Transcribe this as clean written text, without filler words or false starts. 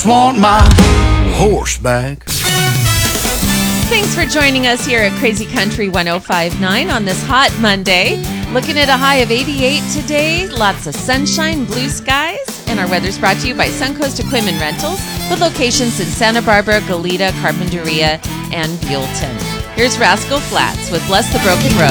just want my horse back. Thanks for joining us here at Crazy Country 105.9 on this hot Monday. Looking at a high of 88 today. Lots of sunshine, blue skies. And our weather's brought to you by Suncoast Equipment Rentals with locations in Santa Barbara, Goleta, Carpinteria, and Buellton. Here's Rascal Flatts with Bless the Broken Road.